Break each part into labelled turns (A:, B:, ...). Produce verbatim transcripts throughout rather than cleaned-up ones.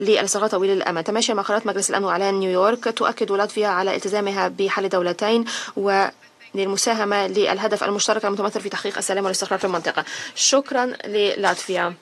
A: للاستغراق طويل الأمد. تماشيا مع قرارات مجلس الأمن وإعلان نيويورك، تؤكد لاتفيا على التزامها بحل دولتين وللمساهمة للهدف المشترك المتمثل في تحقيق السلام والاستقرار في المنطقة. شكرا للاتفيا.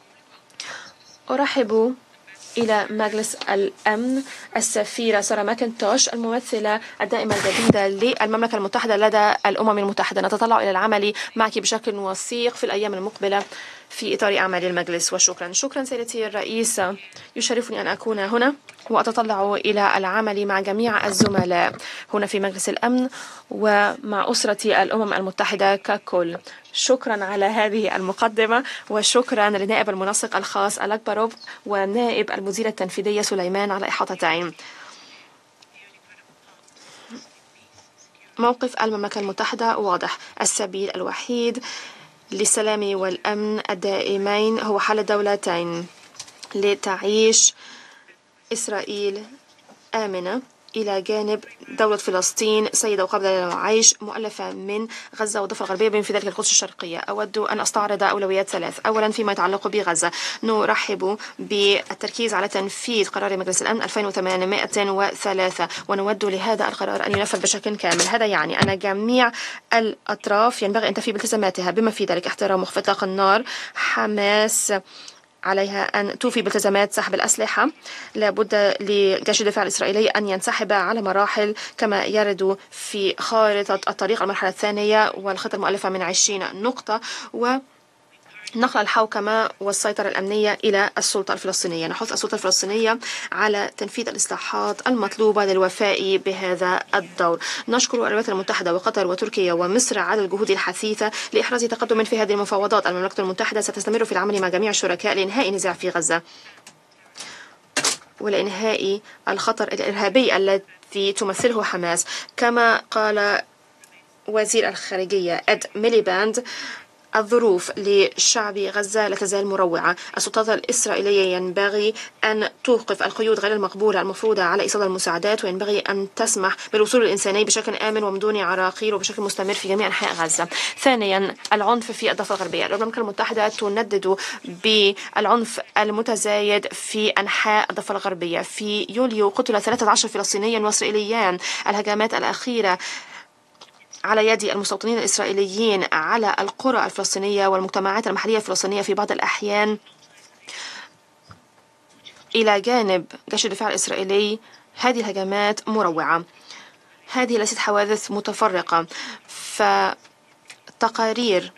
A: أرحب إلى مجلس الأمن السفيرة سارة ماكنتوش، الممثلة الدائمة الجديدة للمملكة المتحدة لدى الأمم المتحدة. نتطلع إلى العمل معك بشكل وثيق في الأيام المقبلة في إطار أعمال المجلس. وشكرا. شكرا سيدتي الرئيسة، يشرفني أن أكون هنا وأتطلع إلى العمل مع جميع الزملاء هنا في مجلس الأمن ومع أسرة الأمم المتحدة ككل. شكرا على هذه المقدمة، وشكرا لنائب المنسق الخاص ألاكبروف ونائب المديرة التنفيذية سليمان على إحاطتين. موقف المملكة المتحدة واضح. السبيل الوحيد للسلام والأمن الدائمين هو حل الدولتين لتعيش إسرائيل آمنة إلى جانب دولة فلسطين سيدة وقابلة للعيش مؤلفة من غزة والضفة الغربية بما في ذلك القدس الشرقية. أود أن أستعرض أولويات ثلاث. أولا فيما يتعلق بغزة، نرحب بالتركيز على تنفيذ قرار مجلس الأمن ألفين وثمانمائة وثلاثة ونود لهذا القرار أن ينفذ بشكل كامل. هذا يعني أن جميع الأطراف ينبغي أن تفي بالتزاماتها بما في ذلك احترام وقف إطلاق النار. حماس عليها أن توفي بالتزامات سحب الأسلحة. لابد لجيش الدفاع الإسرائيلي أن ينسحب على مراحل كما يرد في خارطة الطريق المرحلة الثانية والخطة المؤلفة من عشرين نقطة، و نقل الحوكمة والسيطرة الأمنية إلى السلطة الفلسطينية. نحث السلطة الفلسطينية على تنفيذ الإصلاحات المطلوبة للوفاء بهذا الدور. نشكر الولايات المتحدة وقطر وتركيا ومصر على الجهود الحثيثة لإحراز تقدم في هذه المفاوضات. المملكة المتحدة ستستمر في العمل مع جميع الشركاء لإنهاء النزاع في غزة ولإنهاء الخطر الإرهابي الذي تمثله حماس. كما قال وزير الخارجية إد ميليباند، الظروف لشعب غزة لا تزال مروعة. السلطات الإسرائيلية ينبغي أن توقف القيود غير المقبولة المفروضة على إيصال المساعدات، وينبغي أن تسمح بالوصول الإنساني بشكل آمن ومن دون عراقيل وبشكل مستمر في جميع أنحاء غزة. ثانيا العنف في الضفة الغربية. المملكة المتحدة تندد بالعنف المتزايد في أنحاء الضفة الغربية. في يوليو قتل ثلاثة عشر فلسطينيا وإسرائيليان. الهجمات الأخيرة على يد المستوطنين الإسرائيليين على القرى الفلسطينية والمجتمعات المحلية الفلسطينية في بعض الأحيان إلى جانب جيش الدفاع الإسرائيلي، هذه الهجمات مروعة. هذه ليست حوادث متفرقة، فتقارير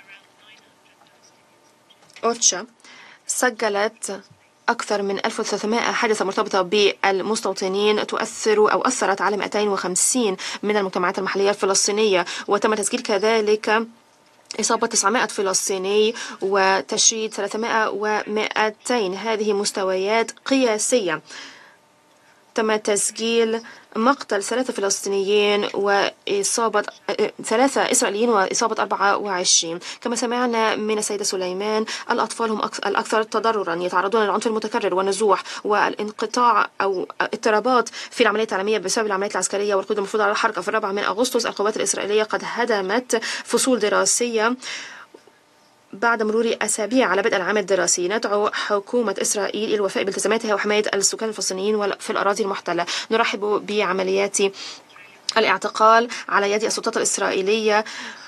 A: أوتشا سجلت أكثر من ألف وثلاثمائة حادثة مرتبطة بالمستوطنين تؤثر أو أثرت على مئتين وخمسين من المجتمعات المحلية الفلسطينية، وتم تسجيل كذلك إصابة تسعمائة فلسطيني وتشييد ثلاثمائة ومئتين. هذه مستويات قياسية. تم تسجيل مقتل ثلاثة فلسطينيين وإصابة ثلاثة إسرائيليين وإصابة أربعة وعشرين. كما سمعنا من السيدة سليمان، الأطفال هم الأكثر تضررا، يتعرضون للعنف المتكرر والنزوح والانقطاع أو اضطرابات في العملية التعليمية بسبب العمليات العسكرية والقيود المفروضة على الحركة. في الرابع من أغسطس القوات الإسرائيلية قد هدمت فصول دراسية بعد مرور أسابيع على بدء العام الدراسي. ندعو حكومة إسرائيل إلى الوفاء بالتزاماتها وحماية السكان الفلسطينيين في الأراضي المحتلة. نرحب بعمليات الاعتقال على يد السلطات الإسرائيلية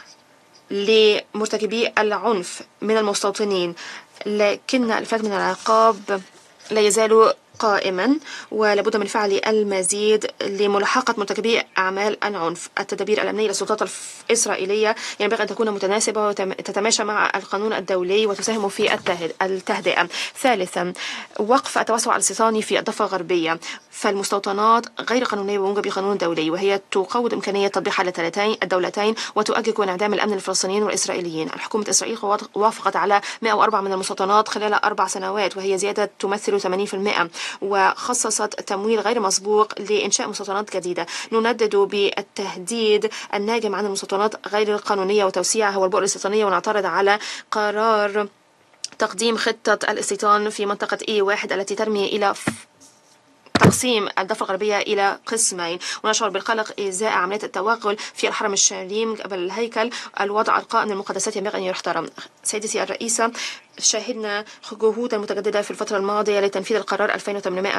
A: لمرتكبي العنف من المستوطنين، لكن الفات من العقاب لا يزال قائما، ولابد من فعل المزيد لملاحقة مرتكبي أعمال العنف. التدابير الأمنية للسلطات الإسرائيلية ينبغي أن تكون متناسبة وتتماشى مع القانون الدولي وتساهم في التهدئة. ثالثا وقف التوسع الاستيطاني في الضفة الغربية، فالمستوطنات غير قانونية بموجب القانون الدولي، وهي تقوض إمكانية تطبيق حل الدولتين وتؤجج انعدام الأمن للفلسطينيين والإسرائيليين. الحكومة إسرائيل وافقت على مئة وأربعة من المستوطنات خلال أربع سنوات، وهي زيادة تمثل ثمانين بالمئة، وخصصت تمويل غير مسبوق لإنشاء مستوطنات جديدة. نندد بالتهديد الناجم عن المستوطنات غير القانونية وتوسيعها والبؤر الاستيطانية، ونعترض على قرار تقديم خطة الاستيطان في منطقة إي واحد التي ترمي إلى تقسيم الضفة الغربية إلى قسمين، ونشعر بالقلق إزاء عملية التوغل في الحرم الشريف قبل الهيكل. الوضع القائم من المقدسات ينبغي أن يحترم. سيدتي الرئيسة، شاهدنا جهودا متجددة في الفترة الماضية لتنفيذ القرار ألفين وثمانمائة